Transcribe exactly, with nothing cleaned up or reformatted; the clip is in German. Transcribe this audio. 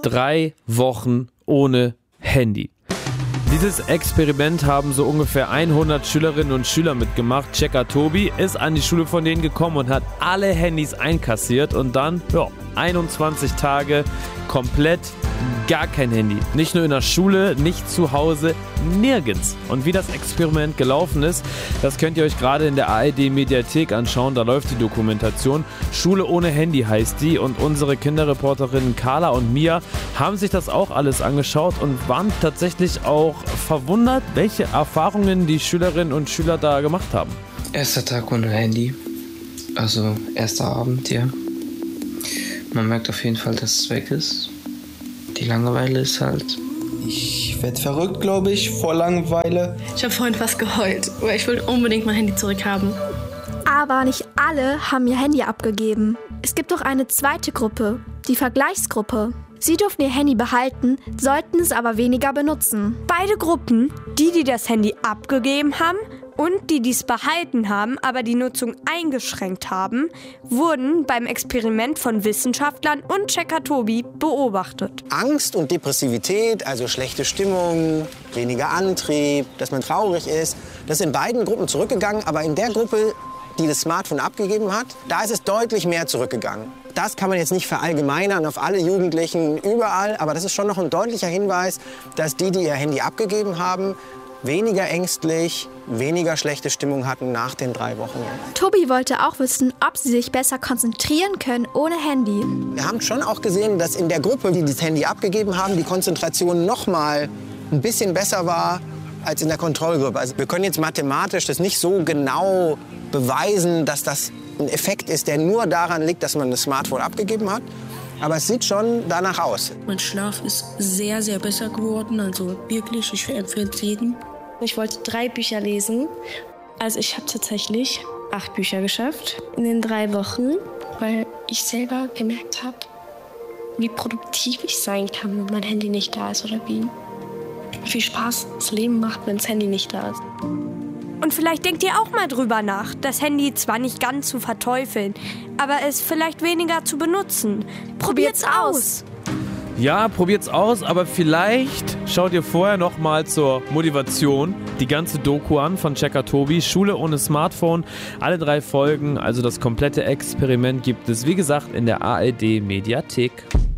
Drei Wochen ohne Handy. Dieses Experiment haben so ungefähr hundert Schülerinnen und Schüler mitgemacht. Checker Tobi ist an die Schule von denen gekommen und hat alle Handys einkassiert und dann, ja, einundzwanzig Tage komplett gar kein Handy. Nicht nur in der Schule, nicht zu Hause, nirgends. Und wie das Experiment gelaufen ist, das könnt ihr euch gerade in der A R D-Mediathek anschauen. Da läuft die Dokumentation. Schule ohne Handy heißt die. Und unsere Kinderreporterinnen Carla und Mia haben sich das auch alles angeschaut und waren tatsächlich auch verwundert, welche Erfahrungen die Schülerinnen und Schüler da gemacht haben. Erster Tag ohne Handy. Also erster Abend, ja. Man merkt auf jeden Fall, dass es weg ist. Die Langeweile ist halt... Ich werde verrückt, glaube ich, vor Langeweile. Ich habe vorhin fast geheult, weil ich wollte unbedingt mein Handy zurückhaben. Aber nicht alle haben ihr Handy abgegeben. Es gibt auch eine zweite Gruppe, die Vergleichsgruppe. Sie durften ihr Handy behalten, sollten es aber weniger benutzen. Beide Gruppen, die, die das Handy abgegeben haben und die, die es behalten haben, aber die Nutzung eingeschränkt haben, wurden beim Experiment von Wissenschaftlern und Checker Tobi beobachtet. Angst und Depressivität, also schlechte Stimmung, weniger Antrieb, dass man traurig ist, das ist in beiden Gruppen zurückgegangen, aber in der Gruppe, die das Smartphone abgegeben hat, da ist es deutlich mehr zurückgegangen. Das kann man jetzt nicht verallgemeinern auf alle Jugendlichen überall, aber das ist schon noch ein deutlicher Hinweis, dass die, die ihr Handy abgegeben haben, weniger ängstlich, weniger schlechte Stimmung hatten nach den drei Wochen. Tobi wollte auch wissen, ob sie sich besser konzentrieren können ohne Handy. Wir haben schon auch gesehen, dass in der Gruppe, die das Handy abgegeben haben, die Konzentration noch mal ein bisschen besser war als in der Kontrollgruppe. Also wir können jetzt mathematisch das nicht so genau beweisen, dass das ein Effekt ist, der nur daran liegt, dass man das Smartphone abgegeben hat. Aber es sieht schon danach aus. Mein Schlaf ist sehr, sehr besser geworden. Also wirklich, ich empfehle es jedem. Ich wollte drei Bücher lesen. Also ich habe tatsächlich acht Bücher geschafft in den drei Wochen, weil ich selber gemerkt habe, wie produktiv ich sein kann, wenn mein Handy nicht da ist oder wie viel Spaß das Leben macht, wenn das Handy nicht da ist. Und vielleicht denkt ihr auch mal drüber nach, das Handy zwar nicht ganz zu verteufeln, aber es vielleicht weniger zu benutzen. Probiert's aus! Ja, probiert's aus, aber vielleicht schaut ihr vorher noch mal zur Motivation die ganze Doku an von Checker Tobi. Schule ohne Smartphone, alle drei Folgen, also das komplette Experiment gibt es, wie gesagt, in der A R D-Mediathek.